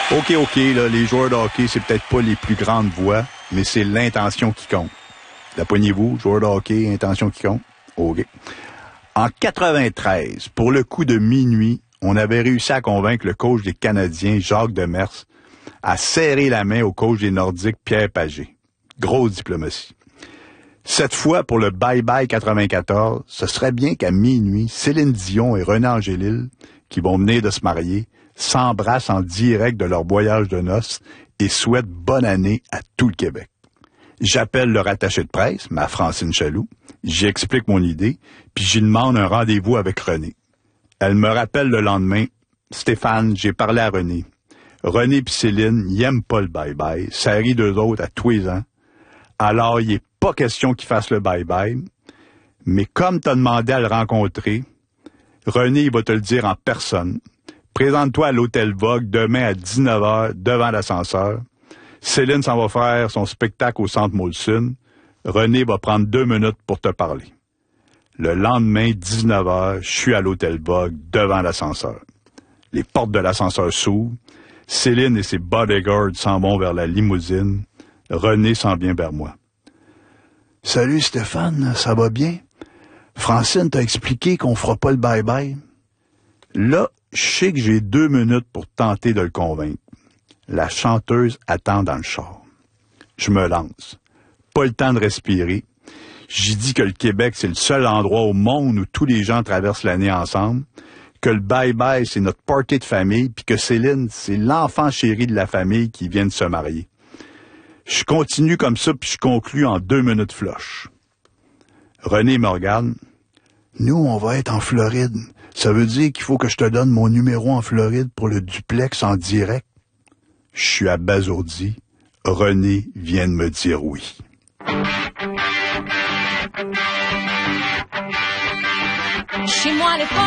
OK, là, les joueurs de hockey, c'est peut-être pas les plus grandes voix, mais c'est l'intention qui compte. La poignez-vous, joueurs de hockey, intention qui compte? OK. En 93, pour le coup de minuit, on avait réussi à convaincre le coach des Canadiens, Jacques Demers, à serrer la main au coach des Nordiques, Pierre Pagé. Grosse diplomatie. Cette fois, pour le bye-bye 94, ce serait bien qu'à minuit, Céline Dion et René Angélil, qui vont venir de se marier, s'embrassent en direct de leur voyage de noces et souhaitent bonne année à tout le Québec. J'appelle leur attaché de presse, ma Francine Chaloux, j'y explique mon idée, puis j'y demande un rendez-vous avec René. Elle me rappelle le lendemain, « Stéphane, j'ai parlé à René. René puis Céline, ils aiment pas le bye-bye, ça rit d'eux autres à tous les ans. Alors, il n'est pas question qu'ils fassent le bye-bye, mais comme tu as demandé à le rencontrer, René, il va te le dire en personne. Présente-toi à l'Hôtel Vogue demain à 19h devant l'ascenseur. Céline s'en va faire son spectacle au Centre Molson. René va prendre 2 minutes pour te parler. » Le lendemain, 19h, je suis à l'Hôtel Vogue devant l'ascenseur. Les portes de l'ascenseur s'ouvrent. Céline et ses bodyguards s'en vont vers la limousine. René s'en vient vers moi. « Salut Stéphane, ça va bien? Francine t'a expliqué qu'on fera pas le bye-bye. » Là, je sais que j'ai 2 minutes pour tenter de le convaincre. La chanteuse attend dans le char. Je me lance. Pas le temps de respirer. J'y dis que le Québec, c'est le seul endroit au monde où tous les gens traversent l'année ensemble, que le bye-bye, c'est notre party de famille, puis que Céline, c'est l'enfant chéri de la famille qui vient de se marier. Je continue comme ça, puis je conclus en 2 minutes flush. René me regarde. « Nous, on va être en Floride. Ça veut dire qu'il faut que je te donne mon numéro en Floride pour le duplex en direct. » Je suis abasourdi. René vient de me dire oui. Chez moi, les